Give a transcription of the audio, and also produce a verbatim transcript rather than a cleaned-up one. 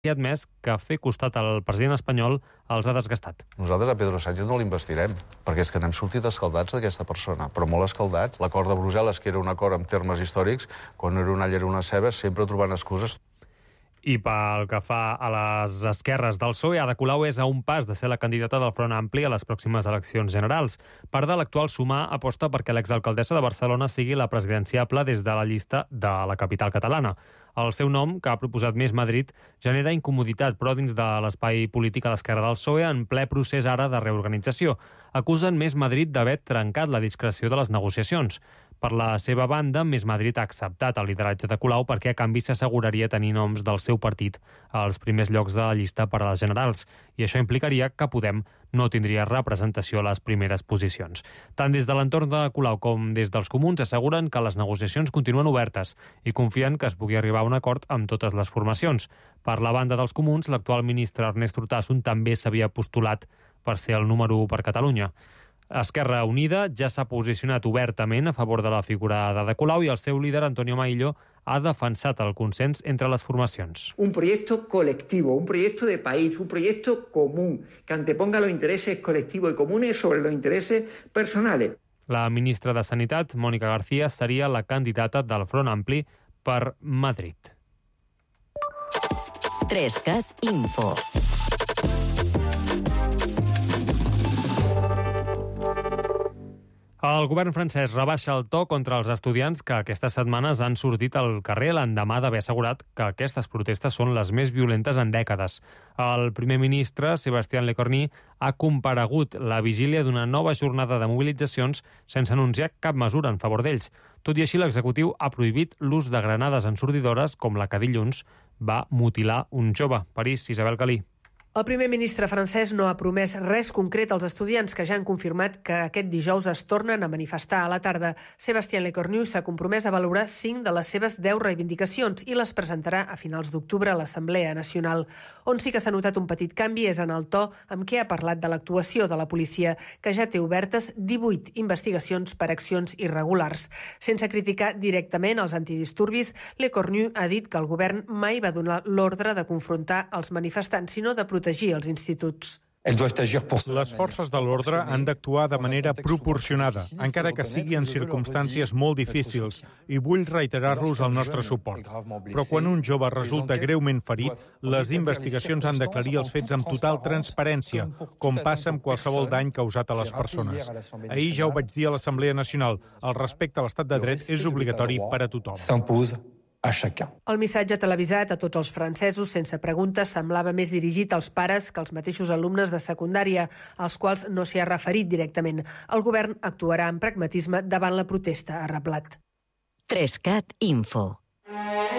i ha admès que fer costat al president espanyol els ha desgastat. Nosaltres a Pedro Sánchez no l'investirem, perquè és que n'hem sortit escaldats d'aquesta persona, però molt escaldats. L'acord de Brussel·les, que era un acord en termes històrics, quan era una alla era una ceba, sempre trobant excuses. I pel que fa a les esquerres del P S O E, Ada Colau és a un pas de ser la candidata del Front Ampli a les pròximes eleccions generals. Part de l'actual Sumar aposta perquè l'exalcaldessa de Barcelona sigui la presidenciable des de la llista de la capital catalana. El seu nom, que ha proposat Més Madrid, genera incomoditat, però dins de l'espai polític a l'esquerra del P S O E, en ple procés ara de reorganització. Acusen Més Madrid d'haver trencat la discreció de les negociacions. Per la seva banda, Més Madrid ha acceptat el lideratge de Colau perquè a canvi s'asseguraria tenir noms del seu partit als primers llocs de la llista per a les generals, i això implicaria que Podem no tindria representació a les primeres posicions. Tant des de l'entorn de Colau com des dels comuns asseguren que les negociacions continuen obertes i confien que es pugui arribar a un acord amb totes les formacions. Per la banda dels comuns, l'actual ministre Ernest Urtasun també s'havia postulat per ser el número u per Catalunya. Esquerra Unida ja s'ha posicionat obertament a favor de la figura d'Ada Colau i el seu líder, Antonio Maillo, ha defensat el consens entre les formacions. Un proyecto colectivo, un proyecto de país, un proyecto común, que anteponga los intereses colectivos y comunes sobre los intereses personales. La ministra de Sanitat, Mónica García, seria la candidata del Front Ampli per Madrid. Trescat Info. El govern francès rebaixa el to contra els estudiants que aquestes setmanes han sortit al carrer l'endemà d'haver assegurat que aquestes protestes són les més violentes en dècades. El primer ministre, Sébastien Lecornu, ha comparegut la vigília d'una nova jornada de mobilitzacions sense anunciar cap mesura en favor d'ells. Tot i així, l'executiu ha prohibit l'ús de granades ensordidores com la que dilluns va mutilar un jove. París, Isabel Calí. El primer ministre francès no ha promès res concret als estudiants que ja han confirmat que aquest dijous es tornen a manifestar a la tarda. Sébastien Lecornu s'ha compromès a valorar cinc de les seves deu reivindicacions i les presentarà a finals d'octubre a l'Assemblea Nacional. On sí que s'ha notat un petit canvi és en el to amb què ha parlat de l'actuació de la policia, que ja té obertes divuit investigacions per accions irregulars. Sense criticar directament els antidisturbis, Lecornu ha dit que el govern mai va donar l'ordre de confrontar els manifestants, sinó de protegir els instituts. Les forces de l'ordre han d'actuar de manera proporcionada, encara que sigui en circumstàncies molt difícils, i vull reiterar-los el nostre suport. Però quan un jove resulta greument ferit, les investigacions han d'aclarir els fets amb total transparència, com passa amb qualsevol dany causat a les persones. Ahir ja ho vaig dir a l'Assemblea Nacional, el respecte a l'estat de dret és obligatori per a tothom. A chacun. El missatge televisat a tots els francesos sense preguntes semblava més dirigit als pares que als mateixos alumnes de secundària, als quals no s'hi ha referit directament. El govern actuarà amb pragmatisme davant la protesta, ha reblat. Trescat Info.